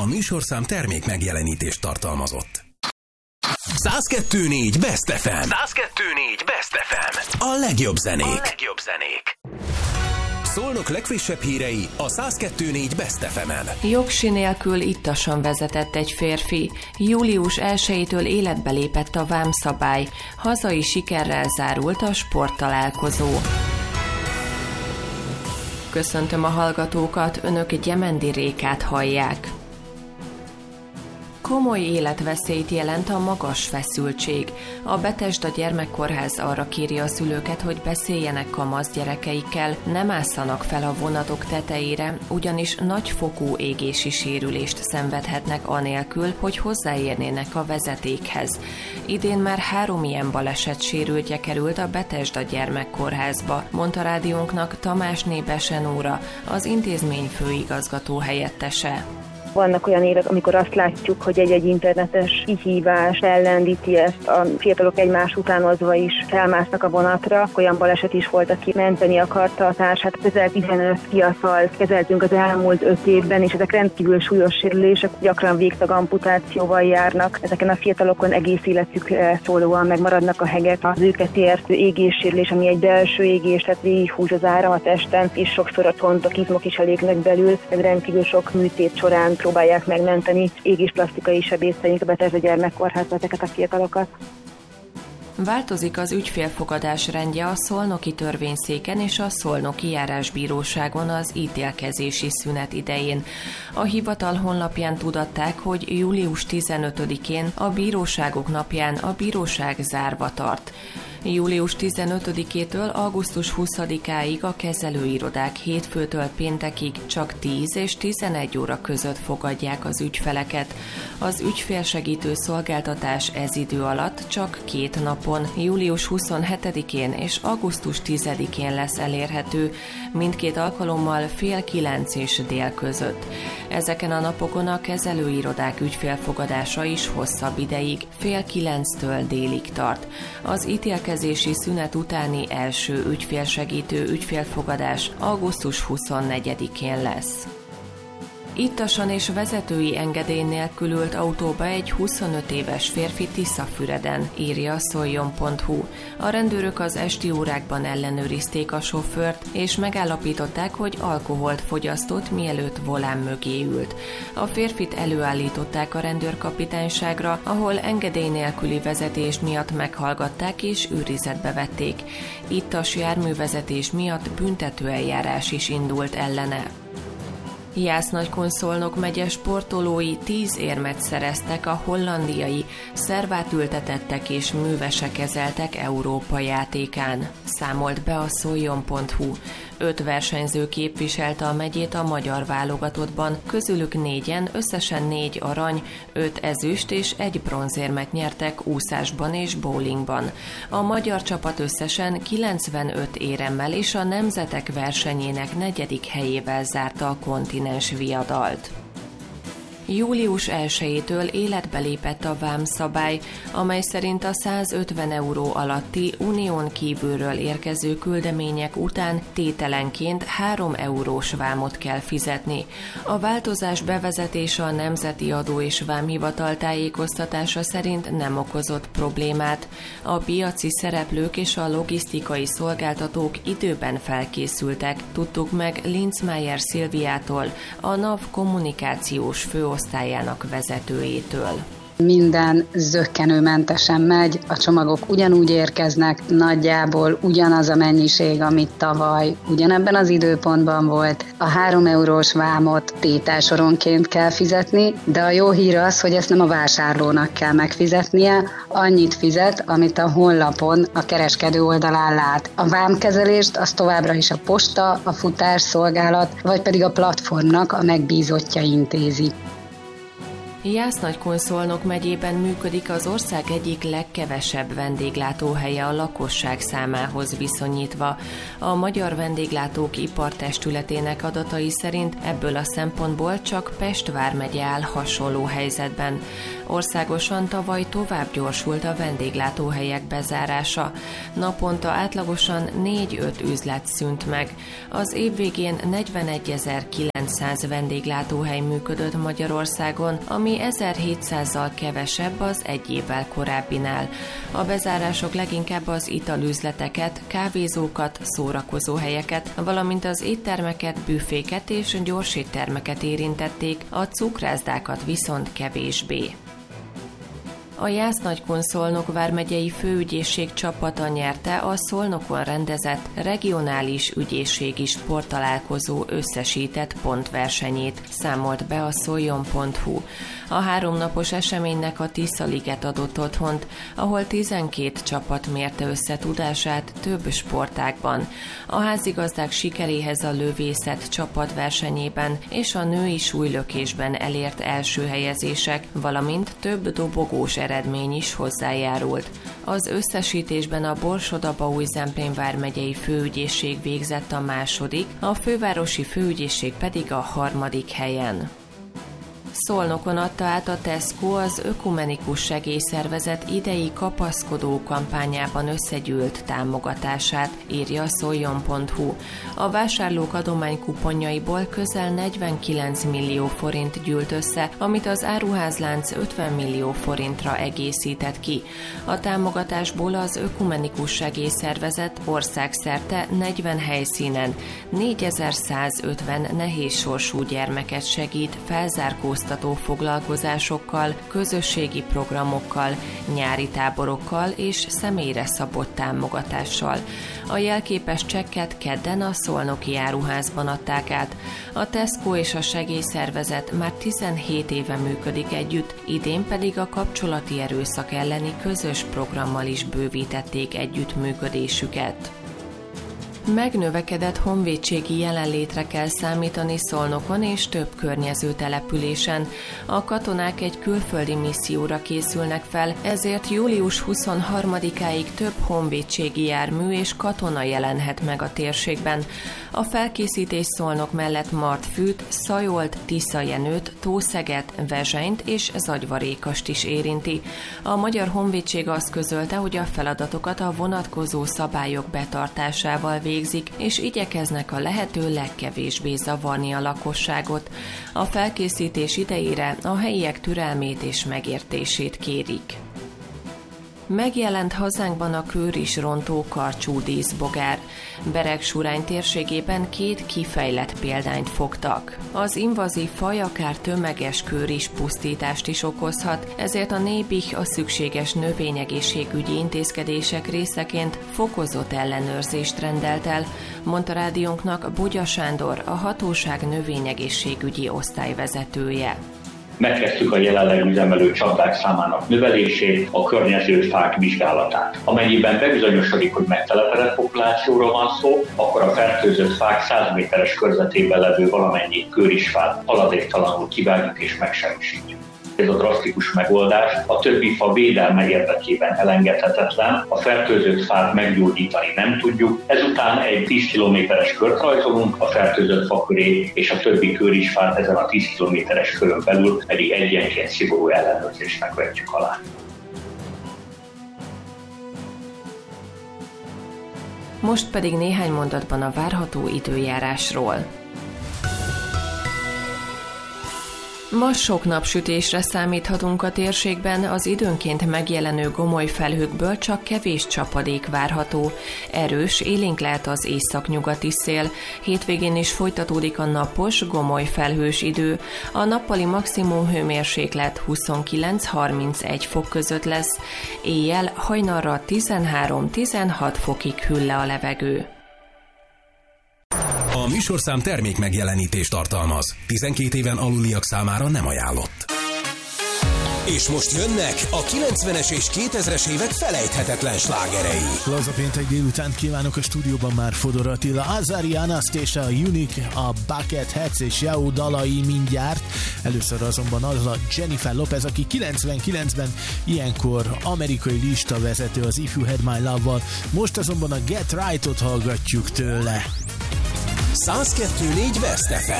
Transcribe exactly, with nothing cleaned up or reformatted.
A műsorszám termék megjelenítést tartalmazott. száz kettő négy Best ef em. száz kettő négy Best ef em. A legjobb zenék. A legjobb zenék. Szolnok legfrissebb hírei a száz kettő négy Best ef emen. Jogsi nélkül ittasan vezetett egy férfi. július elsejétől életbe lépett a vámszabály. Hazai sikerrel zárult a sporttalálkozó. Köszöntöm a hallgatókat, önök Gyemendi Rékát hallják. Komoly életveszélyt jelent a magas feszültség. A Betesda Gyermekkórház arra kéri a szülőket, hogy beszéljenek kamasz gyerekeikkel, ne másszanak fel a vonatok tetejére, ugyanis nagyfokú égési sérülést szenvedhetnek anélkül, hogy hozzáérnének a vezetékhez. Idén már három ilyen baleset sérültje került a Betesda Gyermekkórházba, mondta rádiónknak Tamásné Besenóra, az intézmény főigazgató helyettese. Vannak olyan évek, amikor azt látjuk, hogy egy-egy internetes kihívás ellendíti ezt, a fiatalok egymás utánozva is felmásznak a vonatra. Olyan baleset is volt, aki menteni akarta a társát. közel tizenöt fiatalt kezeltünk az elmúlt öt évben, és ezek rendkívül súlyos sérülések, gyakran végtag amputációval járnak. Ezeken a fiatalokon egész életükre szólóan megmaradnak a hegek. Az őket értő égéssérülés, ami egy belső égés, tehát végighúz az áram a testen, és sokszor a csontok, izmok is elégnek belül. Ez rendkívül sok műtét során próbálják megmenteni égésplasztikai sebészeink a Betesda Gyermekkórházban ezeket a fiatalokat. Változik az ügyfélfogadás rendje a Szolnoki Törvényszéken és a Szolnoki Járásbíróságon az ítélkezési szünet idején. A hivatal honlapján tudatták, hogy július tizenötödikén, a bíróságok napján a bíróság zárva tart. július tizenötödikétől augusztus huszadikáig a kezelőirodák hétfőtől péntekig csak tíz és tizenegy óra között fogadják az ügyfeleket. Az ügyfélsegítő szolgáltatás ez idő alatt csak két napon, július huszonhetedikén és augusztus tizedikén lesz elérhető, mindkét alkalommal fél kilenc és dél között. Ezeken a napokon a kezelőirodák ügyfélfogadása is hosszabb ideig, fél kilenctől délig tart. Az ítélkezési szünet utáni első ügyfélsegítő ügyfélfogadás augusztus huszonnegyedikén lesz. Ittasan és vezetői engedély nélkül ült autóba egy huszonöt éves férfi Tiszafüreden, írja a szoljon pont hu. A rendőrök az esti órákban ellenőrizték a sofőrt, és megállapították, hogy alkoholt fogyasztott, mielőtt volán mögé ült. A férfit előállították a rendőrkapitányságra, ahol engedély nélküli vezetés miatt meghallgatták és őrizetbe vették. Ittas járművezetés miatt büntetőeljárás is indult ellene. Jász-Nagykun-Szolnok megye sportolói tíz érmet szereztek a hollandiai szervátültetettek és művesek kezeltek Európa játékán, számolt be a szoljon pont hu. Öt versenyző képviselte a megyét a magyar válogatottban, közülük négyen összesen négy arany, öt ezüst és egy bronzérmet nyertek úszásban és bowlingban. A magyar csapat összesen kilencvenöt éremmel és a nemzetek versenyének negyedik helyével zárta a kontinens viadalt. július elsejétől életbe lépett a vámszabály, amely szerint a százötven euró alatti unión kívülről érkező küldemények után tételenként három eurós vámot kell fizetni. A változás bevezetése a Nemzeti Adó és Vámhivatal tájékoztatása szerint nem okozott problémát. A piaci szereplők és a logisztikai szolgáltatók időben felkészültek, tudtuk meg Linzmeier Szilviától, a NAV kommunikációs főosztályának osztályának vezetőjétől. Minden zökkenőmentesen megy, a csomagok ugyanúgy érkeznek, nagyjából ugyanaz a mennyiség, amit tavaly ugyanebben az időpontban volt. A három eurós vámot tételsoronként kell fizetni, de a jó hír az, hogy ezt nem a vásárlónak kell megfizetnie, annyit fizet, amit a honlapon a kereskedő oldalán lát. A vámkezelést az továbbra is a posta, a futásszolgálat, vagy pedig a platformnak a megbízottja intézi. Jász-Nagykun-Szolnok megyében működik az ország egyik legkevesebb vendéglátóhelye a lakosság számához viszonyítva. A Magyar Vendéglátók Ipartestületének adatai szerint ebből a szempontból csak Pest vármegye áll hasonló helyzetben. Országosan tavaly tovább gyorsult a vendéglátóhelyek bezárása. Naponta átlagosan négy-öt üzlet szűnt meg. Az év végén negyvenegyezer-kilencszáz vendéglátóhely működött Magyarországon, ami ezerhétszázzal kevesebb az egy évvel korábbinál. A bezárások leginkább az italüzleteket, kávézókat, szórakozóhelyeket, valamint az éttermeket, büféket és gyorséttermeket érintették, a cukrászdákat viszont kevésbé. A Jász-Nagykun-Szolnok vármegyei főügyészség csapata nyerte a Szolnokon rendezett regionális ügyészségi sporttalálkozó összesített pontversenyét, számolt be a szoljon pont hu. A háromnapos eseménynek a Tisza-liget adott otthont, ahol tizenkét csapat mérte össze tudását több sportágban. A házigazdák sikeréhez a lövészet csapatversenyében és a női súlylökésben elért első helyezések, valamint több dobogós eredmény is hozzájárult. Az összesítésben a Borsod-Abaúj-Zemplén vármegyei főügyészség végzett a második, a fővárosi főügyészség pedig a harmadik helyen. Szolnokon adta át a Tesco az ökumenikus segélyszervezet idei kapaszkodó kampányában összegyűlt támogatását, írja a szoljon pont hu. A vásárlók adománykuponjaiból közel negyvenkilenc millió forint gyűlt össze, amit az áruházlánc ötven millió forintra egészített ki. A támogatásból az ökumenikus segélyszervezet országszerte negyven helyszínen négyezer-százötven nehézsorsú gyermeket segít felzárkóztatni foglalkozásokkal, közösségi programokkal, nyári táborokkal és személyre szabott támogatással. A jelképes csekket kedden a szolnoki áruházban adták át. A Tesco és a segélyszervezet már tizenhét éve működik együtt, idén pedig a kapcsolati erőszak elleni közös programmal is bővítették együttműködésüket. Megnövekedett honvédségi jelenlétre kell számítani Szolnokon és több környező településen. A katonák egy külföldi misszióra készülnek fel, ezért július huszonharmadikáig több honvédségi jármű és katona jelenhet meg a térségben. A felkészítés Szolnok mellett Martfűt, Szajolt, Tiszajenőt, Tószeget, Vezsenyt és Zagyvarékast is érinti. A Magyar Honvédség azt közölte, hogy a feladatokat a vonatkozó szabályok betartásával végzik, végzik, és igyekeznek a lehető legkevésbé zavarni a lakosságot. A felkészítés idejére a helyiek türelmét és megértését kérik. Megjelent hazánkban a kőrisrontó karcsú díszbogár. Beregsurány térségében két kifejlett példányt fogtak. Az invazív faj akár tömeges kőris pusztítást is okozhat, ezért a Nébih a szükséges növényegészségügyi intézkedések részeként fokozott ellenőrzést rendelt el, mondta rádiónknak Bugya Sándor, a hatóság növényegészségügyi osztályvezetője. Megkezdtük a jelenleg üzemelő csapdák számának növelését, a környező fák vizsgálatát. Amennyiben bebizonyosodik, hogy megtelepedett populációról van szó, akkor a fertőzött fák száz méteres körzetében levő valamennyi kőrisfát haladéktalanul kivágjuk és megsemmisítjük. Ez a drasztikus megoldás a többi fa védelme érdekében elengedhetetlen, a fertőzött fát meggyógyítani nem tudjuk, ezután egy tíz kilométeres kört rajzolunk a fertőzött fa köré, és a többi kőrisfát ezen a tíz kilométeres körön belül pedig egyenként szigorú ellenőrzésnek vetjük alá. Most pedig néhány mondatban a várható időjárásról. Ma sok napsütésre számíthatunk a térségben, az időnként megjelenő gomoly felhőkből csak kevés csapadék várható. Erős, élénk lehet az északnyugati szél. Hétvégén is folytatódik a napos, gomoly felhős idő. A nappali maximum hőmérséklet huszonkilenc-harmincegy fok között lesz. Éjjel hajnalra tizenhárom-tizenhat fokig hűl le a levegő. A műsorszám termék megjelenítést tartalmaz. tizenkét éven aluliak számára nem ajánlott. És most jönnek a kilencvenes és kétezres évek felejthetetlen slágerei. Laza péntek délután kívánok, a stúdióban már Fodor Attila, Azari Anastasia, a Unique, a Bucketheads és Yao dalai mindjárt. Először azonban az a Jennifer Lopez, aki kilencvenkilencben ilyenkor amerikai listavezető az If You Had My Love-val, most azonban a Get Right-ot hallgatjuk tőle. száz kettő négy Best ef em.